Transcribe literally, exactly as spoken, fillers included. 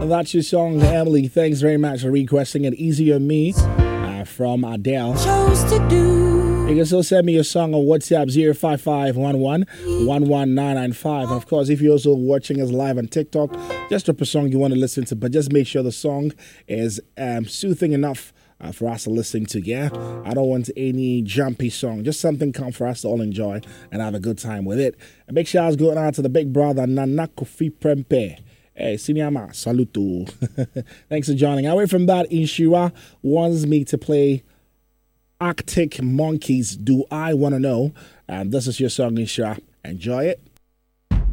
That's your song, Emily. Thanks very much for requesting it. Easy on Me uh, from Adele. Chose to do. You can still send me your song on WhatsApp zero five five one one one one nine nine five. And of course, if you're also watching us live on TikTok, just drop a song you want to listen to, but just make sure the song is um, soothing enough Uh, for us to listen to, yeah? I don't want any jumpy song. Just something calm for us to all enjoy and have a good time with it. A big shout out going out to the big brother, Nana Kofi Prempe. Hey, Sinyama, saluto. Thanks for joining. Away from that, Inshira wants me to play Arctic Monkeys, Do I Wanna Know? And this is your song, Inshira. Enjoy it.